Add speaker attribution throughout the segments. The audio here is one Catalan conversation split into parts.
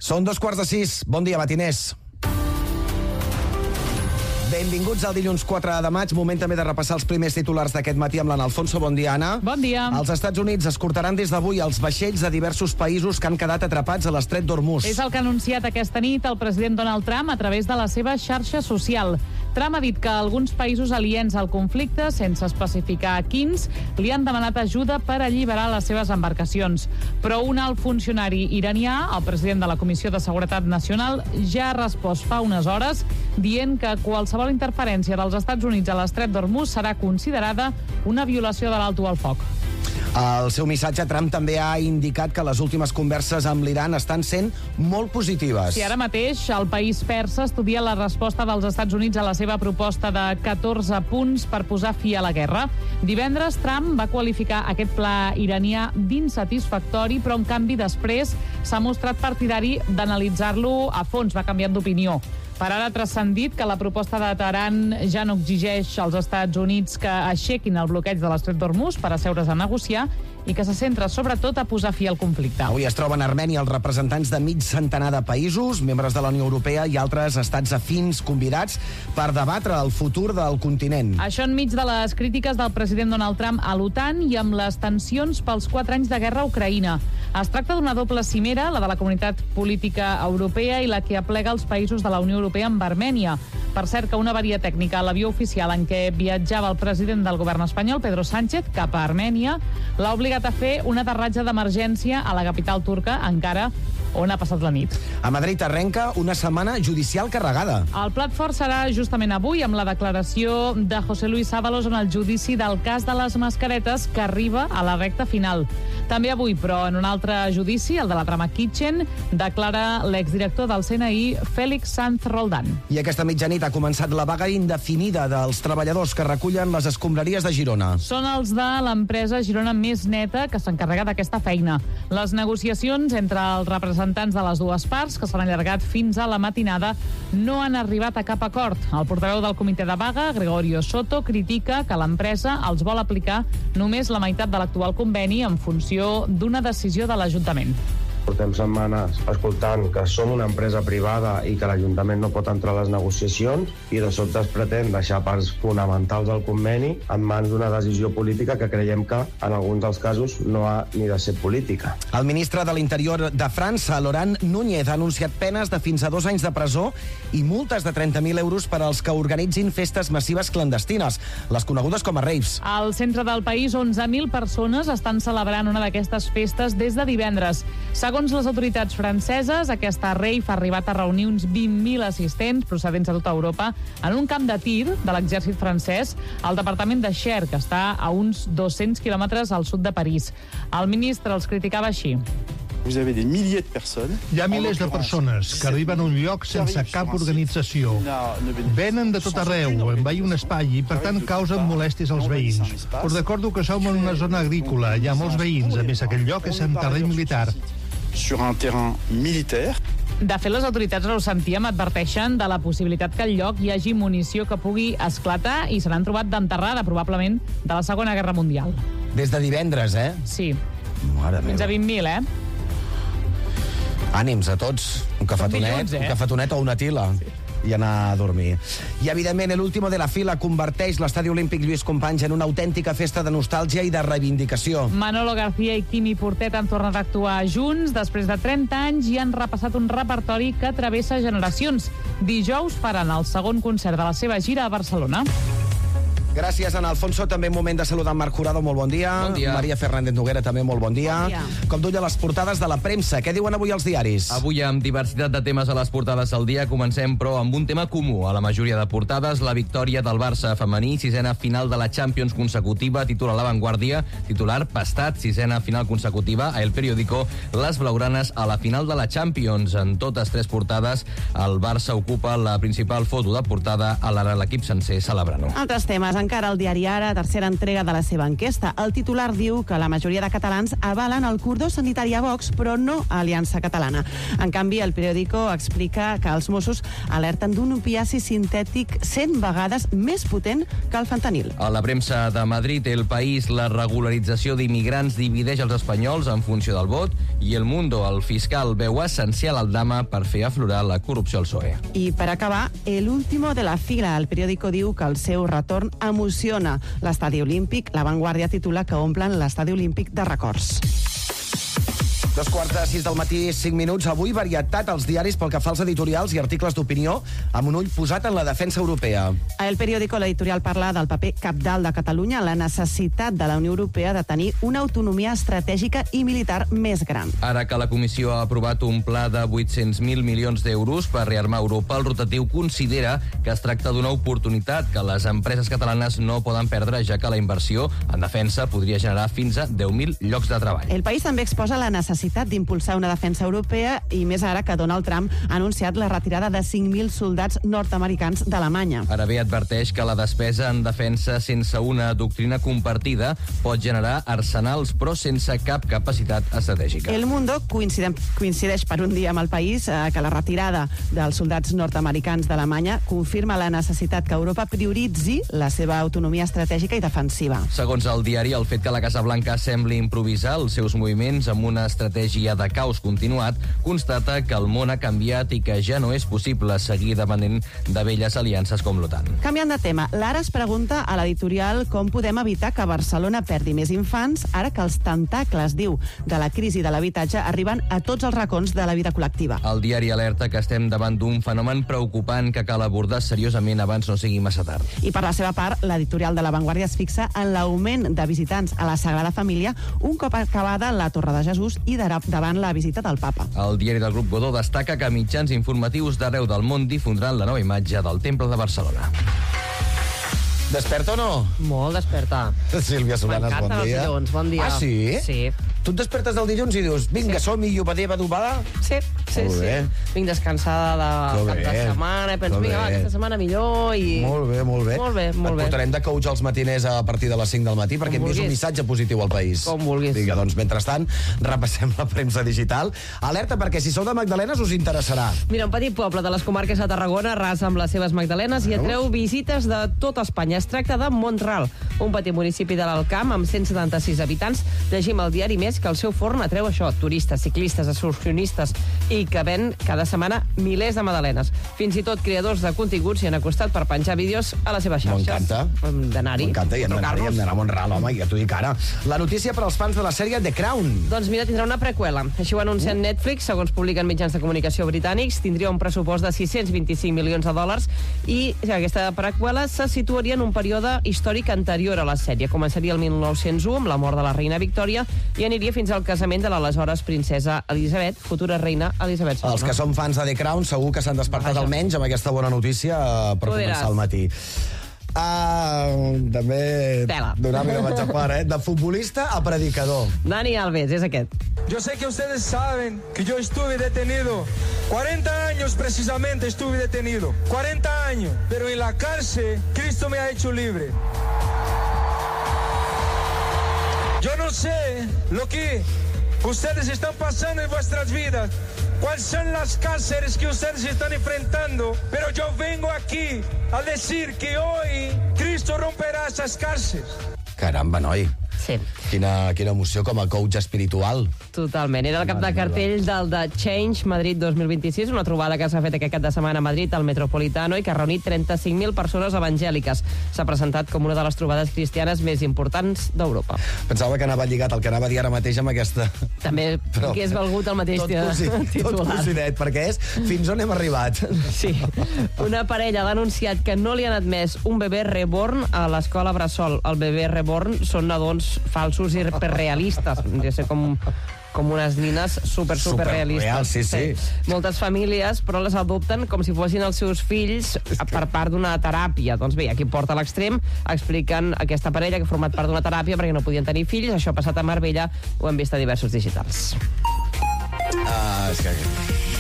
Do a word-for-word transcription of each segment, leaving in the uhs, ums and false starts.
Speaker 1: Són dos quarts de sis. Bon dia, matiners. Benvinguts al dilluns quatre de maig, moment també de repassar els primers titulars d'aquest matí amb l'Anna Alfonso. Bon dia, Anna.
Speaker 2: Bon dia.
Speaker 1: Els Estats Units escortaran des d'avui els vaixells de diversos països que han quedat atrapats a l'estret d'Hormuz.
Speaker 2: És el que ha anunciat aquesta nit el president Donald Trump a través de la seva xarxa social. Trump ha dit que alguns països aliens al conflicte, sense especificar quins, li han demanat ajuda per alliberar les seves embarcacions. Però un alt funcionari iranià, el president de la Comissió de Seguretat Nacional, ja ha respost fa unes hores dient que qualsevol interferència dels Estats Units a l'estret d'Hormuz serà considerada una violació de l'alto al foc.
Speaker 1: Al seu missatge, Trump també ha indicat que les últimes converses amb l'Iran estan sent molt positives.
Speaker 2: Sí, ara mateix el país persa estudia la resposta dels Estats Units a la seva proposta de catorze punts per posar fi a la guerra. Divendres, Trump va qualificar aquest pla iranià d'insatisfactori, però en canvi després s'ha mostrat partidari d'analitzar-lo a fons, va canviant d'opinió. Per ara ha transcendit que la proposta de Teheran ja no exigeix als Estats Units que aixequin el bloqueig de l'estret d'Hormuz per asseure's a negociar i que se centra sobretot a posar fi al conflicte.
Speaker 1: Avui es troben a Armènia els representants de mig centenar de països, membres de la Unió Europea i altres estats afins convidats per debatre el futur del continent.
Speaker 2: Això enmig de les crítiques del president Donald Trump a l'OTAN i amb les tensions pels quatre anys de guerra a Ucraïna. Es tracta d'una doble cimera, la de la Comunitat Política Europea i la que aplega els països de la Unió Europea amb Armènia. Per cert, que una avaria tècnica a l'avió oficial en què viatjava el president del govern espanyol, Pedro Sánchez, cap a Armènia, l'ha obligat a fer un aterratge d'emergència a la capital turca, Ankara, on ha passat la nit.
Speaker 1: A Madrid arrenca una setmana judicial carregada.
Speaker 2: El plat fort serà justament avui amb la declaració de José Luis Ábalos en el judici del cas de les mascaretes que arriba a la recta final. També avui, però en un altre judici, el de la trama Kitchen, declara l'exdirector del C N I, Félix Sanz Roldán.
Speaker 1: I aquesta mitjanit ha començat la vaga indefinida dels treballadors que recullen les escombraries de Girona.
Speaker 2: Són els de l'empresa Girona Més Neta que s'encarrega d'aquesta feina. Les negociacions entre els representants de les dues parts, que s'han allargat fins a la matinada, no han arribat a cap acord. El portaveu del comitè de vaga, Gregorio Soto, critica que l'empresa els vol aplicar només la meitat de l'actual conveni en funció d'una decisió de l'Ajuntament.
Speaker 3: Portem setmanes escoltant que som una empresa privada i que l'Ajuntament no pot entrar a les negociacions i de sobte es pretén deixar parts fonamentals del conveni en mans d'una decisió política que creiem que en alguns dels casos no ha ni de ser política.
Speaker 1: El ministre de l'Interior de França, Laurent Núñez, ha anunciat penes de fins a dos anys de presó i multes de trenta mil euros per als que organitzin festes massives clandestines, les conegudes com a raves.
Speaker 2: Al centre del país, onze mil persones estan celebrant una d'aquestes festes des de divendres. Segons les autoritats franceses, aquesta rave ha arribat a reunir uns vint mil assistents procedents de tota Europa en un camp de tir de l'exèrcit francès al departament de Cher, que està a uns dos-cents quilòmetres al sud de París. El ministre els criticava així.
Speaker 4: Vous avez des milliers de personnes.
Speaker 5: Hi ha milers de persones que arriben a un lloc sense cap organització. Venen de tot arreu, envair un espai i, per tant, causen molèsties als veïns. Us recordo que som en una zona agrícola, hi ha molts veïns, a més aquest lloc és en terreny militar.
Speaker 4: Sur un terrain militaire.
Speaker 2: De fet, les autoritats ho sentíem, adverteixen de la possibilitat que al lloc hi hagi munició que pugui esclatar i se n'han trobat d'enterrada, probablement, de la Segona Guerra Mundial.
Speaker 1: Des de divendres, eh?
Speaker 2: Sí.
Speaker 1: Mare
Speaker 2: Fins
Speaker 1: meva.
Speaker 2: a vint mil, eh?
Speaker 1: Ànims a tots. Un cafetonet,
Speaker 2: dilluns, eh?
Speaker 1: un cafetonet o una tila. Sí. I anar a dormir. I, evidentment, l'último de la fila converteix l'Estadi Olímpic Lluís Companys en una autèntica festa de nostàlgia i de reivindicació.
Speaker 2: Manolo García i Quimi Portet han tornat a actuar junts després de trenta anys i han repassat un repertori que travessa generacions. Dijous faran el segon concert de la seva gira a Barcelona.
Speaker 1: Gràcies, Ana Alfonso. També un moment de saludar en Marc Jurado, molt bon dia.
Speaker 6: Bon dia.
Speaker 1: Maria Fernández Noguera, també molt bon dia.
Speaker 2: Bon dia.
Speaker 1: Com duia les portades de la premsa. Què diuen avui els diaris?
Speaker 6: Avui amb diversitat de temes a les portades al dia. Comencem, però, amb un tema comú a la majoria de portades, la victòria del Barça femení, sisena final de la Champions consecutiva, titular La Vanguardia, titular Pastat, sisena final consecutiva a El Periódico, les blaugranes a la final de la Champions. En totes tres portades, el Barça ocupa la principal foto de portada, a l'ara l'equip sencer celebrant-ho.
Speaker 7: Altres temes. encara el diari Ara, tercera entrega de la seva enquesta. El titular diu que la majoria de catalans avalen el cordó sanitari a Vox, però no a Aliança Catalana. En canvi, el periòdico explica que els Mossos alerten d'un opiaci sintètic cent vegades més potent que el fentanil.
Speaker 6: A la premsa de Madrid, El País, la regularització d'immigrants divideix els espanyols en funció del vot, i El Mundo, el fiscal veu essencial al Dama per fer aflorar la corrupció al P S O E.
Speaker 7: I per acabar, El último de la fila. El periòdico diu que el seu retorn emociona l'estadi olímpic. La Vanguardia titula que omplen l'estadi olímpic de records.
Speaker 1: Dos quarts de sis del matí, cinc minuts. Avui varietat als diaris pel que fa als editorials i articles d'opinió, amb un ull posat en la defensa europea.
Speaker 7: A El Periódico, l'editorial parla del paper cabdal de Catalunya, la necessitat de la Unió Europea de tenir una autonomia estratègica i militar més gran.
Speaker 6: Ara que la Comissió ha aprovat un pla de vuit-cents mil milions d'euros per rearmar Europa, el rotatiu considera que es tracta d'una oportunitat que les empreses catalanes no poden perdre, ja que la inversió en defensa podria generar fins a deu mil llocs de treball.
Speaker 7: El País també exposa la necessitat d'impulsar una defensa europea, i més ara que Donald Trump ha anunciat la retirada de cinc mil soldats nord-americans d'Alemanya.
Speaker 6: Ara bé, adverteix que la despesa en defensa sense una doctrina compartida pot generar arsenals, però sense cap capacitat estratègica.
Speaker 7: El Mundo coincideix, coincideix per un dia amb El País eh, que la retirada dels soldats nord-americans d'Alemanya confirma la necessitat que Europa prioritzi la seva autonomia estratègica i defensiva.
Speaker 6: Segons el diari, el fet que la Casa Blanca sembli improvisar els seus moviments amb una estratègia de caos continuat constata que el món ha canviat i que ja no és possible seguir depenent de velles aliances com l'OTAN.
Speaker 7: Canviant de tema, l'Ara es pregunta a l'editorial com podem evitar que Barcelona perdi més infants ara que els tentacles, diu, de la crisi de l'habitatge arriben a tots els racons de la vida col·lectiva.
Speaker 6: El diari alerta que estem davant d'un fenomen preocupant que cal abordar seriosament abans no sigui massa tard.
Speaker 7: I per la seva part, l'editorial de La Vanguardia es fixa en l'augment de visitants a la Sagrada Família un cop acabada la Torre de Jesús i davant la visita del papa.
Speaker 6: El diari del Grup Godó destaca que mitjans informatius d'arreu del món difondran la nova imatge del Temple de Barcelona.
Speaker 1: Desperta o no?
Speaker 8: Molt desperta.
Speaker 1: Sílvia Solanes, bon dia.
Speaker 8: M'encanten els dilluns, bon dia.
Speaker 1: Ah, sí?
Speaker 8: Sí.
Speaker 1: Tu et despertes del dilluns i dius, vinga, sí. som-hi, iubadé, badubada?
Speaker 8: Sí, sí,
Speaker 1: Molt
Speaker 8: sí.
Speaker 1: bé.
Speaker 8: Vinc descansada de cap de setmana i penso,
Speaker 1: Que
Speaker 8: vinga, va,
Speaker 1: bé.
Speaker 8: aquesta setmana millor i...
Speaker 1: Molt bé, molt bé.
Speaker 8: Molt bé, molt
Speaker 1: Et
Speaker 8: bé.
Speaker 1: portarem de coach als matiners a partir de les cinc del matí perquè
Speaker 8: Com
Speaker 1: envies un
Speaker 8: vulguis.
Speaker 1: missatge positiu al país.
Speaker 8: Com vulguis.
Speaker 1: Vinga, doncs, mentrestant, repassem la premsa digital. Alerta, perquè si sou de Magdalenes us interessarà.
Speaker 8: Mira, un petit poble de les comarques de Tarragona arrasa amb les seves magdalenes i atreu visites de tota Espanya. Es tracta de Mont-ral, un petit municipi de l'Alt Camp amb cent setanta-sis habitants. Llegim al diari Més que el seu forn atreu això, turistes, ciclistes, excursionistes, i que ven cada setmana milers de magdalenes. Fins i tot creadors de continguts s'hi han acostat per penjar vídeos a les seves xarxes.
Speaker 1: M'encanta.
Speaker 8: Hem d'anar-hi.
Speaker 1: M'encanta, i hem d'anar-hi, hem d'anar a Mont-ral, home, que t'ho dic ara. La notícia per als fans de la sèrie The Crown.
Speaker 8: Doncs mira, tindrà una preqüela. Així ho ha anunciat Netflix, segons publiquen mitjans de comunicació britànics. Tindria un pressupost de sis-cents vint-i-cinc milions de dòlars i aquesta preqüela se situaria en un període històric anterior a la sèrie. Començaria el mil nou-cents u amb la mort de la reina Victòria i aniria fins al casament de l'aleshores princesa Elisabet, futura reina Elisabet segona.
Speaker 1: Els que són fans de The Crown segur que s'han despertat
Speaker 8: Vaja.
Speaker 1: almenys amb aquesta bona notícia eh, per
Speaker 8: Tu diràs.
Speaker 1: començar el matí. Ah, també
Speaker 8: Tela.
Speaker 1: donar-li una vaig a part, eh? De futbolista a predicador.
Speaker 8: Dani Alves, és aquest.
Speaker 9: Yo sé que ustedes saben que yo estuve detenido. cuarenta años precisamente estuve detenido. cuarenta años. Pero en la cárcel, Cristo me ha hecho libre. Yo no sé lo que ustedes están pasando en vuestras vidas, cuáles son las cárceles que ustedes están enfrentando, pero yo vengo aquí a decir que hoy Cristo romperá esas cárceles.
Speaker 1: Caramba, noi.
Speaker 8: Sí.
Speaker 1: Quina, quina emoció com a coach espiritual.
Speaker 8: Totalment. Era el cap de cartell del The Change Madrid dos mil vint-i-sis, una trobada que s'ha fet aquest cap de setmana a Madrid, al Metropolitano, i que ha reunit trenta-cinc mil persones evangèliques. S'ha presentat com una de les trobades cristianes més importants d'Europa.
Speaker 1: Pensava que anava lligat el que anava a dir ara mateix amb aquesta...
Speaker 8: També
Speaker 1: Però
Speaker 8: que és valgut el mateix
Speaker 1: tot cosit,
Speaker 8: titular.
Speaker 1: tot cosidet, perquè és fins on hem arribat.
Speaker 8: Sí. Una parella ha denunciat que no li han admès un bebè reborn a l'escola Bressol. El bebè reborn són nadons falsos i hiperrealistes. Deu ser com, com unes nines super, super realistes.
Speaker 1: Superreals, sí, sí.
Speaker 8: Moltes famílies, però les adopten com si fossin els seus fills per part d'una teràpia. Doncs bé, aquí porta a l'extrem, expliquen aquesta parella que ha format part d'una teràpia perquè no podien tenir fills. Això ha passat a Marbella, ho hem vist a diversos digitals.
Speaker 1: Ah, és que...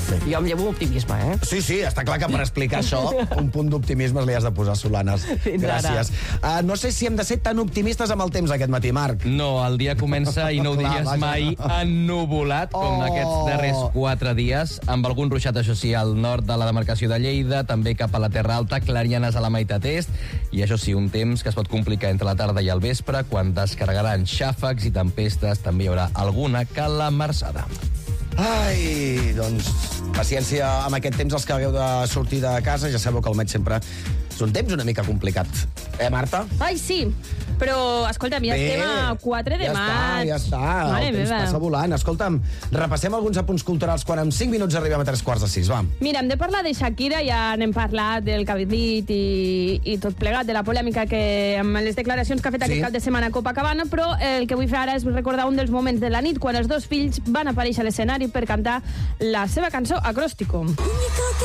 Speaker 8: Jo em llevo optimisme, eh?
Speaker 1: Sí, sí, està clar que per explicar això un punt d'optimisme li has de posar, Solanes.
Speaker 8: Fins
Speaker 1: Gràcies. Uh, no sé si hem de ser tan optimistes amb el temps aquest matí, Marc.
Speaker 6: No, el dia comença, i no ho diries
Speaker 1: Clar,
Speaker 6: mai, ennuvolat, com
Speaker 1: Oh.
Speaker 6: aquests darrers quatre dies, amb algun ruixat, això sí, al nord de la demarcació de Lleida, també cap a la Terra Alta, clarianes a la meitat est, i això sí, un temps que es pot complicar entre la tarda i el vespre, quan descarregaran xàfecs i tempestes, també hi haurà alguna calamarsada.
Speaker 1: Ai, doncs, paciència amb aquest temps, els que hagueu de sortir de casa, ja sabeu que el maig sempre és un temps una mica complicat. Eh, Marta?
Speaker 10: Ai, sí, però, escolta'm, ja
Speaker 1: Bé,
Speaker 10: estem a quatre de
Speaker 1: ja
Speaker 10: maig.
Speaker 1: Està, ja està,
Speaker 10: Mare
Speaker 1: el temps
Speaker 10: meva.
Speaker 1: passa volant. Escolta'm, repassem alguns apunts culturals quan en cinc minuts arribem a tres quarts de sis, va.
Speaker 10: Mira, hem de parlar de Shakira, ja n'hem parlat del que havia dit i, i tot plegat, de la polèmica que amb les declaracions que ha fet
Speaker 1: Sí.
Speaker 10: aquest cap de setmana a Copacabana, però el que vull fer ara és recordar un dels moments de la nit quan els dos fills van aparèixer a l'escenari per cantar la seva cançó Acróstico.